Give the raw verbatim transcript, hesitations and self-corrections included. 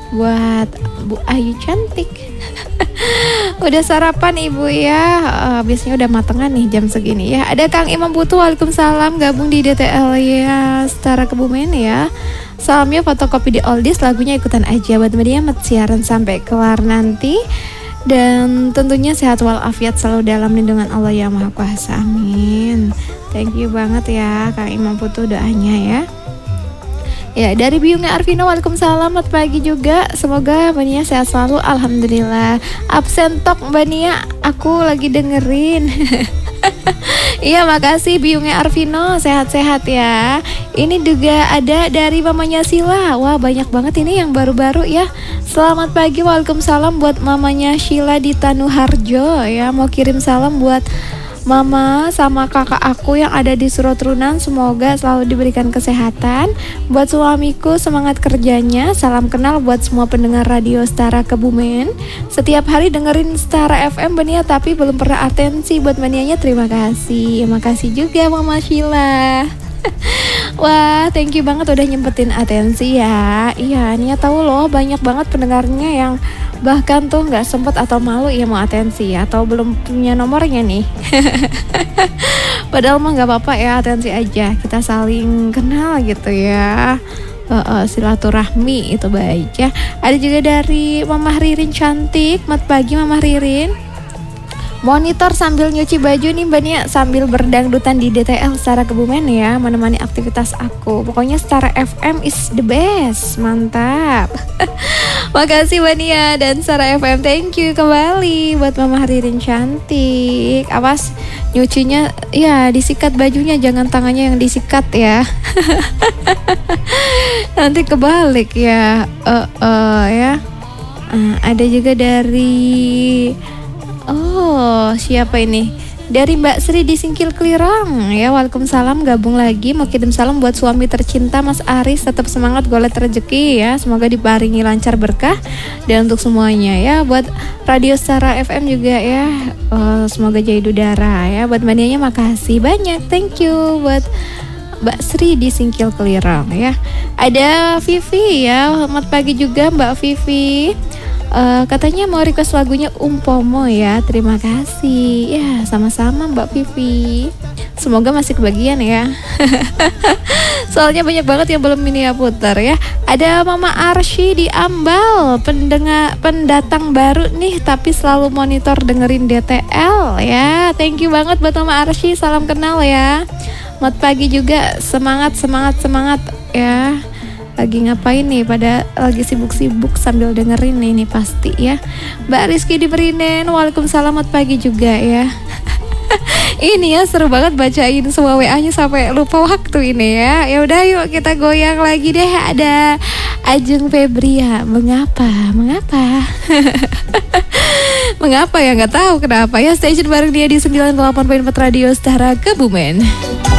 buat Bu Ayu cantik. Udah sarapan ibu ya? Uh, biasanya udah matengan nih jam segini ya. Ada Kang Imam Putu, waalaikumsalam, gabung di D T L ya, Setara Kebumen ya. Salamnya fotokopi di Oldies, lagunya ikutan aja buat media mat siaran sampai kelar nanti. Dan tentunya sehat walafiat selalu dalam lindungan Allah yang Maha Kuasa, amin. Thank you banget ya Kang Imam Putu doanya ya. Ya, dari Biungnya Arvino, waalaikumsalam, selamat pagi juga. Semoga Mbak Nia sehat selalu, alhamdulillah. Absen tok Mbak Nia, aku lagi dengerin. Iya, makasih Biungnya Arvino, sehat-sehat ya. Ini juga ada dari mamanya Sila. Wah, banyak banget ini yang baru-baru ya. Selamat pagi, waalaikumsalam buat mamanya Sheila di Tanuharjo ya. Mau kirim salam buat Mama sama kakak aku yang ada di Suratrunan, semoga selalu diberikan kesehatan. Buat suamiku semangat kerjanya. Salam kenal buat semua pendengar radio Setara Kebumen. Setiap hari dengerin Setara F M Bania, tapi belum pernah atensi. Buat Banianya terima kasih. Makasih juga Mama Sheila. Wah, thank you banget udah nyempetin atensi ya. Iya, Nia tahu loh banyak banget pendengarnya yang bahkan tuh nggak sempet atau malu ya mau atensi ya, atau belum punya nomornya nih. Padahal mah nggak apa-apa ya, atensi aja, kita saling kenal gitu ya. Uh, uh, silaturahmi itu baik ya. Ada juga dari Mama Ririn cantik. Selamat pagi Mama Ririn. Monitor sambil nyuci baju nih Mbak Nia, sambil berdangdutan di D T L Setara Kebumen ya, menemani aktivitas aku. Pokoknya Setara F M is the best, mantap. Makasih Mbak Nia dan Setara F M, thank you kembali buat Mama Ririn cantik. Awas nyucinya ya, disikat bajunya, jangan tangannya yang disikat ya. Nanti kebalik ya. Uh, uh, ya. Uh, ada juga dari oh, siapa ini? Dari Mbak Sri di Singkil Klirang ya, waalaikumsalam, gabung lagi. Mau kirim salam buat suami tercinta Mas Aris, tetap semangat golet rezeki ya, semoga diparingi lancar berkah. Dan untuk semuanya ya, buat radio Setara F M juga ya, uh, semoga jadi udara ya. Buat manianya makasih banyak, thank you buat Mbak Sri di Singkil Klirang ya. Ada Vivi ya, selamat pagi juga Mbak Vivi. Uh, katanya mau request lagunya Umpomo ya, terima kasih ya, sama-sama Mbak Vivi, semoga masih kebagian ya. Soalnya banyak banget yang belum Minia putar ya. Ada Mama Arsy di Ambal, pendengar pendatang baru nih tapi selalu monitor dengerin D T L ya, thank you banget buat Mama Arsy, salam kenal ya. Selamat pagi juga, semangat semangat semangat ya. Lagi ngapain nih? Pada lagi sibuk-sibuk sambil dengerin nih, nih pasti ya. Mbak Rizky di Berinen, waalaikumsalam, selamat pagi juga ya. Ini ya seru banget bacain semua W A-nya sampai lupa waktu ini ya. Ya udah yuk kita goyang lagi deh. Ada Ajeng Febria, mengapa? Mengapa? Mengapa ya, nggak tahu kenapa ya. Stay tune bareng dia di sembilan puluh delapan koma empat Radio Setara Kebumen.